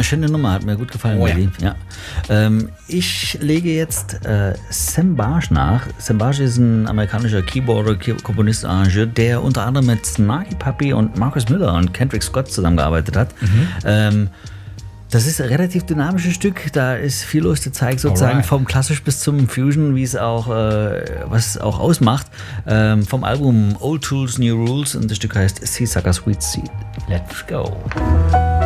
Eine schöne Nummer, hat mir gut gefallen. Oh, Willi. Ja. Ich lege jetzt Sam Barge nach. Sam Barge ist ein amerikanischer Keyboarder, Komponist, Arrangeur, der unter anderem mit Snarky Puppy und Marcus Miller und Kendrick Scott zusammengearbeitet hat. Das ist ein relativ dynamisches Stück, da ist viel los. Der zeigt sozusagen vom Klassisch bis zum Fusion, wie es auch, was es auch ausmacht. Vom Album Old Tools, New Rules, und das Stück heißt Seasucker Sweet Seed. Let's go.